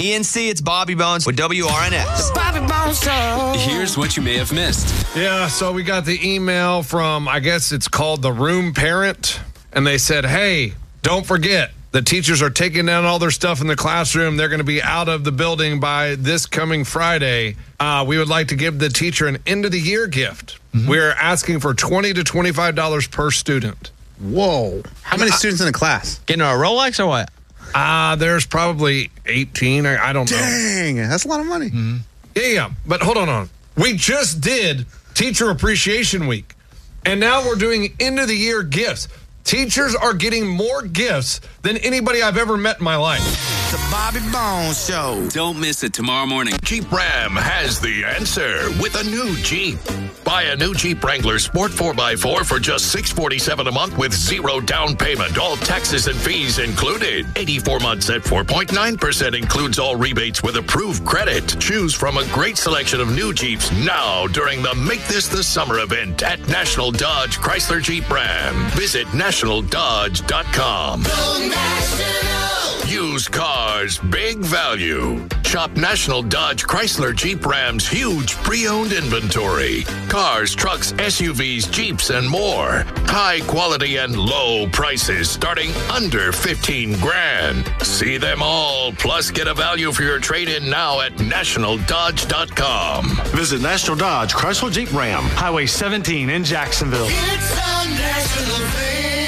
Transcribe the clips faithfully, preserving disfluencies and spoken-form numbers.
E N C, it's Bobby Bones with W R N X. The Bobby Bones Show. Here's what you may have missed. Yeah, so we got the email from, I guess it's called the room parent, and they said, hey, don't forget, the teachers are taking down all their stuff in the classroom. They're going to be out of the building by this coming Friday. Uh, we would like to give the teacher an end-of-the-year gift. Mm-hmm. We're asking for twenty to twenty-five dollars per student. Whoa. How many students in the class? Getting a Rolex or what? Uh, there's probably eighteen. I, I don't know. Dang, that's a lot of money. Mm-hmm. Yeah, yeah, but hold on, on. We just did Teacher Appreciation Week, and now we're doing end-of-the-year gifts. Teachers are getting more gifts than anybody I've ever met in my life. The Bobby Bones Show. Don't miss it tomorrow morning. Jeep Ram has the answer with a new Jeep. Buy a new Jeep Wrangler Sport four by four for just six hundred forty-seven dollars a month with zero down payment. All taxes and fees included. eighty-four months at four point nine percent includes all rebates with approved credit. Choose from a great selection of new Jeeps now during the Make This the Summer event at National Dodge Chrysler Jeep Ram. Visit national dodge dot com. Go National. Used cars, big value. Shop National Dodge Chrysler Jeep Ram's huge pre-owned inventory. Cars, trucks, S U Vs, Jeeps, and more. High quality and low prices starting under fifteen grand. See them all, plus get a value for your trade-in now at national dodge dot com. Visit National Dodge Chrysler Jeep Ram, Highway seventeen in Jacksonville. It's a national thing.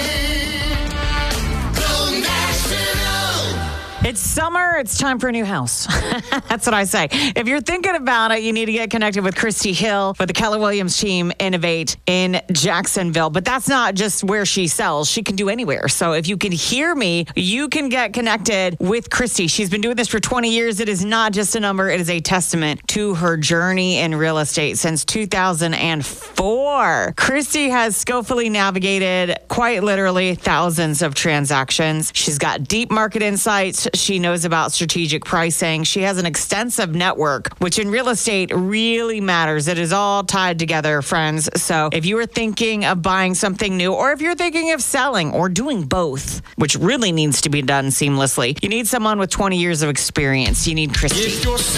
Go National. It's summer. It's time for a new house. That's what I say. If you're thinking about it, you need to get connected with Christy Hill with the Keller Williams team, Innovate in Jacksonville. But that's not just where she sells. She can do anywhere. So if you can hear me, you can get connected with Christy. She's been doing this for twenty years. It is not just a number. It is a testament to her journey in real estate since two thousand four. Christy has skillfully navigated, quite literally, thousands of transactions. She's got deep market insights. She knows about strategic pricing. She has an extensive network, which in real estate really matters. It is all tied together, friends. So if you are thinking of buying something new, or if you're thinking of selling or doing both, which really needs to be done seamlessly, you need someone with twenty years of experience. You need Christy.